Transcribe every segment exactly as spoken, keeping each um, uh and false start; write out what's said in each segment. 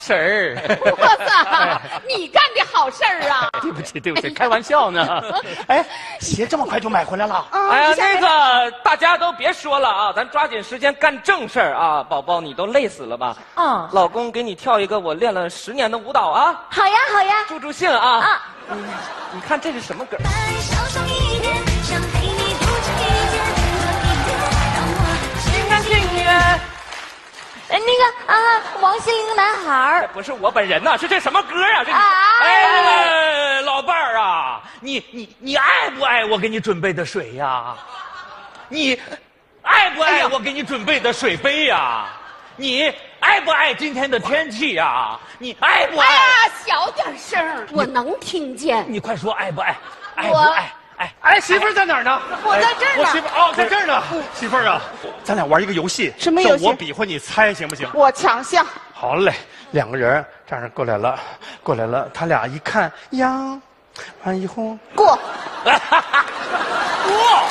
事儿。 我操，你干的好事儿啊！ 对不起，对不起，开玩笑呢。 哎，鞋这么快就买回来了？ 哎呀，那个大家都别说了啊，咱抓紧时间干正事儿啊！宝宝，你都累死了吧？ 嗯， 老公给你跳一个我练了十年的舞蹈啊！ 好呀，好呀。 助助兴啊！ 啊， 你你看这是什么歌？心甘情愿。 哎，那个啊，王心凌的男孩儿。 不是我本人呐，是这什么歌啊？这啊哎，老伴儿啊，你你你爱不爱我给你准备的水呀？你爱不爱我给你准备的水杯呀？你爱不爱今天的天气呀？你爱不爱？ 哎呀，小点声，我能听见。 你快说爱不爱？爱不我爱？哎哎，媳妇儿在哪儿呢？ 我在这儿呢我媳妇儿哦，在这儿呢。媳妇儿啊，咱俩玩一个游戏。 什么游戏就我比划你猜行不行？ 我强项。 好嘞，两个人这样过来了，过来了，他俩一看呀，完以后过。 过。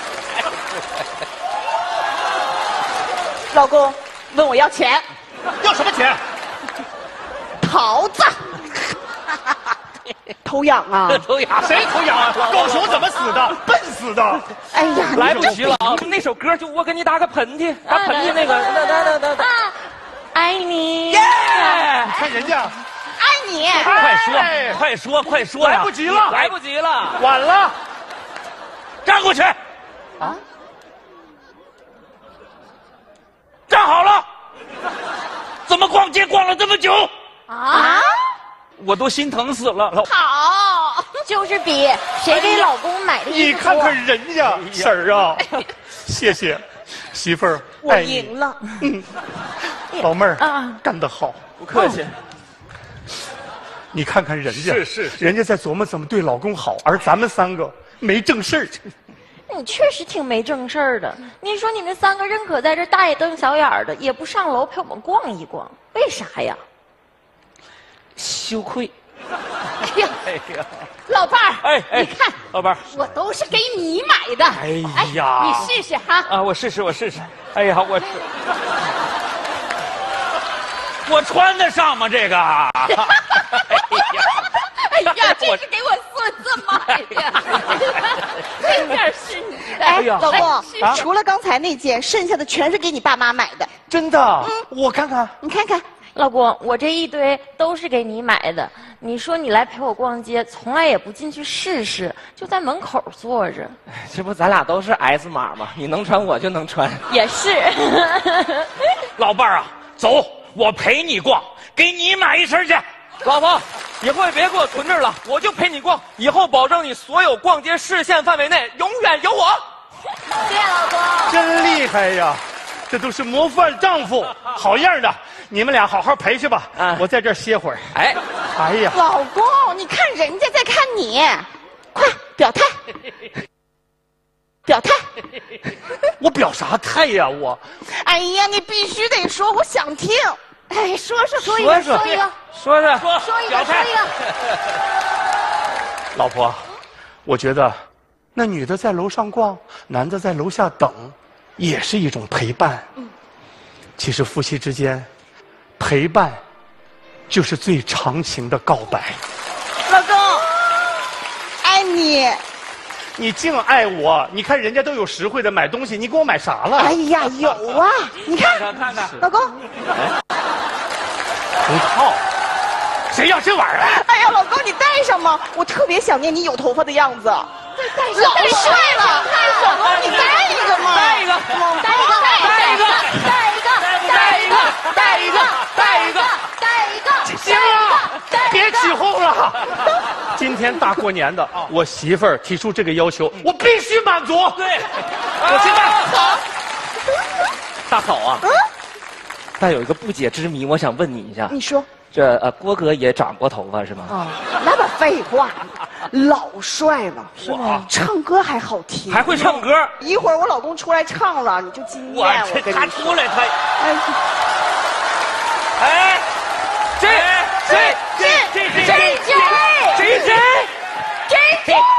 老公问我要钱， 要什么钱？ 桃子。头痒啊！ 头痒， 谁头痒啊？狗熊怎么死的？笨死的！ 哎呀， 来不及了啊！那首歌就我给你打个喷嚏，打喷嚏那个，哒哒哒哒哒。 啊，爱你。 耶！你看人家， 爱你。 快说，快说，快说呀！来不及了， 来不及了， 晚了。站过去。 啊？ 站好了。怎么逛街逛了这么久？ 啊？ 我都心疼死了。 好，就是比谁给老公买的衣你服多。 看看人家婶儿啊，谢谢，媳妇儿， 我爱你赢了。 嗯，老妹儿啊干得好， 不客气。 你看看人家， 是是是人家在琢磨怎么对老公好，而咱们三个没正事儿。 你确实挺没正事儿的。你说你们三个认可在这大眼瞪小眼儿的，也不上楼陪我们逛一逛，为啥呀？ 羞愧。 哎呀， 哎呀， 老伴儿， 哎哎你看， 老伴儿， 我都是给你买的。 哎呀你试试哈。 啊，我试试，我试试。哎呀，我试。 我穿得上吗？这个？ 哎呀，这是给我孙子买的，这件是你的。 哎， 呀老公是啊， 除了刚才那件，剩下的全是给你爸妈买的。 真的？我看看。 你看看， 老公，我这一堆都是给你买的。你说你来陪我逛街，从来也不进去试试，就在门口坐着。 这不咱俩都是 S 码吗？你能穿，我就能穿。 也是。 老伴儿啊，走，我陪你逛，给你买一身去。 老婆，以后也别给我囤这儿了，我就陪你逛。以后保证你所有逛街视线范围内永远有我。 谢谢老公。 真厉害呀！这都是模范丈夫，好样的！你们俩好好陪去吧， 啊我在这儿歇会儿。 哎， 哎呀， 老公，你看人家在看你，快表态，表态。 我表啥态呀？我哎呀，你必须得说，我想听。哎，说说说一个， 说说一个， 说着说说一个， 表态。 说一个。 老婆，我觉得那女的在楼上逛，男的在楼下等，也是一种陪伴。嗯，其实夫妻之间，陪伴就是最长情的告白。 老公，爱你。 你净爱我，你看人家都有实惠的买东西，你给我买啥了？ 哎呀，有啊，你看， 看看看， 老公。 头套，谁要这玩意儿？ 哎呀，老公，你戴上吗？我特别想念你有头发的样子。 戴上， 老帅了，老公，你戴一个嘛。 带一个， 戴一个，戴一个，戴一个，戴一个，戴一个，戴一个，戴一个。 行了，别起哄了。今天大过年的，我媳妇儿提出这个要求，我必须满足。对，我现在好。 大嫂啊，但有一个不解之谜，我想问你一下。 你说。 这呃，郭哥也长过头发是吗？ 啊，那么废话，老帅了，是吗？唱歌还好听， 还会唱歌。 一会儿我老公出来唱了，你就惊艳。我跟你他说出来他， 哎， 哎，这谁谁谁谁谁谁谁谁谁。